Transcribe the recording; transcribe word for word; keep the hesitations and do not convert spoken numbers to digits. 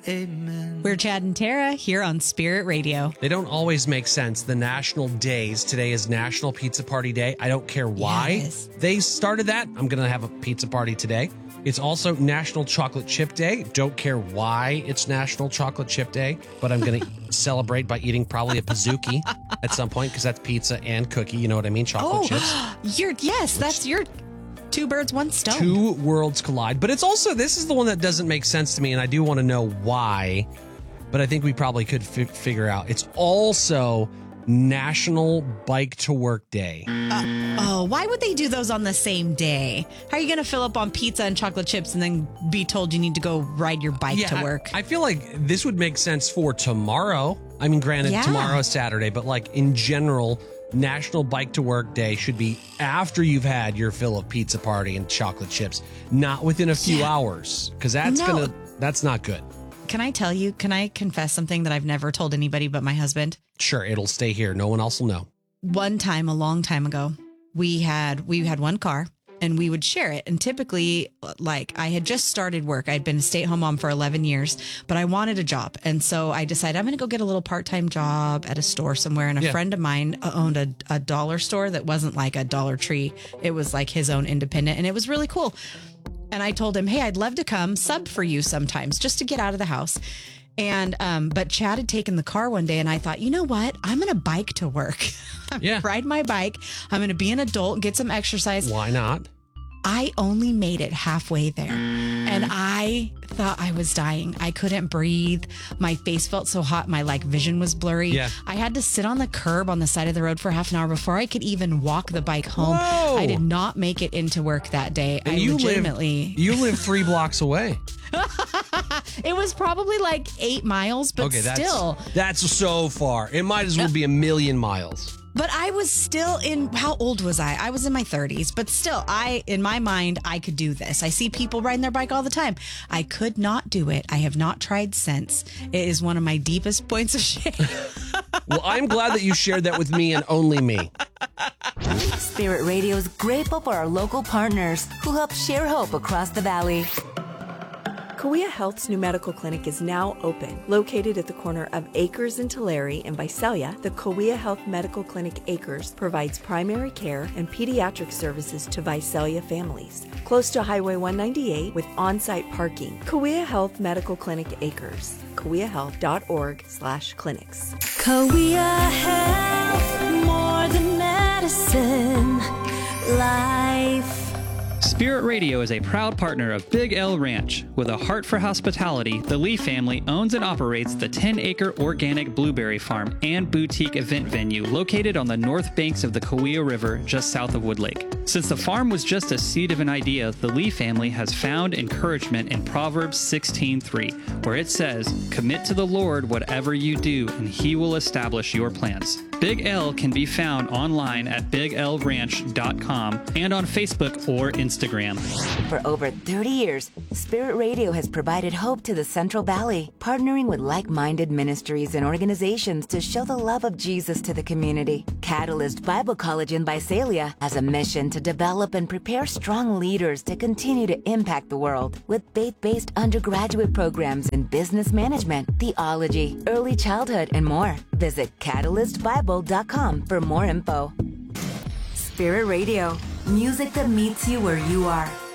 Amen. We're Chad and Tara here on Spirit Radio. They don't always make sense. The national days. Today is National Pizza Party Day. I don't care why Yes. they started that. I'm going to have a pizza party today. It's also National Chocolate Chip Day. Don't care why it's National Chocolate Chip Day, but I'm going to celebrate by eating probably a Pizookie at some point because that's pizza and cookie. You know what I mean? Chocolate Oh, chips. you're yes, that's your two birds, one stone. Two worlds collide. But it's also, this is the one that doesn't make sense to me, and I do want to know why, but I think we probably could f- figure out. It's also National Bike to Work Day. Uh, oh, why would they do those on the same day? How are you going to fill up on pizza and chocolate chips and then be told you need to go ride your bike to work? I, I feel like this would make sense for tomorrow. I mean, granted, Yeah. tomorrow is Saturday, but like in general, National Bike to Work Day should be after you've had your fill of pizza party and chocolate chips, not within a few Yeah. hours, because that's No. gonna that's not good. Can I tell you, can I confess something that I've never told anybody but my husband? Sure, it'll stay here. No one else will know. One time, a long time ago, we had we had one car and we would share it. And typically, like I had just started work. I'd been a stay-at-home mom for eleven years, but I wanted a job. And so I decided I'm going to go get a little part-time job at a store somewhere. And a Yeah. friend of mine owned a, a dollar store that wasn't like a Dollar Tree. It was like his own independent. And it was really cool. And I told him, hey, I'd love to come sub for you sometimes just to get out of the house. And, um, but Chad had taken the car one day and I thought, you know what? I'm going to bike to work. I'm Yeah. gonna ride my bike. I'm going to be an adult, get some exercise. Why not? I only made it halfway there and I thought I was dying. I couldn't breathe. My face felt so hot. My like vision was blurry. Yeah. I had to sit on the curb on the side of the road for half an hour before I could even walk the bike home. Whoa. I did not make it into work that day. And I you legitimately. live you live three blocks away. It was probably like eight miles, but Okay, that's still. that's so far. It might as well be a million miles. But I was still in, how old was I? I was in my thirties, but still, I, in my mind, I could do this. I see people riding their bike all the time. I could not do it. I have not tried since. It is one of my deepest points of shame. Well, I'm glad that you shared that with me and only me. Spirit Radio is grateful for our local partners who help share hope across the valley. Kauai Health's new medical clinic is now open. Located at the corner of Acres and Tulare in Visalia, the Kauai Health Medical Clinic Acres provides primary care and pediatric services to Visalia families. Close to Highway one ninety-eight with on-site parking. Kauai Health Medical Clinic Acres. kauai health dot org slash clinics. Kauai Health, more than medicine, life. Spirit Radio is a proud partner of Big L Ranch. With a heart for hospitality, the Lee family owns and operates the ten-acre organic blueberry farm and boutique event venue located on the north banks of the Kauai River just south of Woodlake. Since the farm was just a seed of an idea, the Lee family has found encouragement in Proverbs sixteen three, where it says, "Commit to the Lord whatever you do, and He will establish your plans." Big L can be found online at big l ranch dot com and on Facebook or Instagram. For over thirty years, Spirit Radio has provided hope to the Central Valley, partnering with like-minded ministries and organizations to show the love of Jesus to the community. Catalyst Bible College in Visalia has a mission to develop and prepare strong leaders to continue to impact the world with faith-based undergraduate programs in business management, theology, early childhood, and more. Visit catalyst bible dot com for more info. Spirit Radio, music that meets you where you are.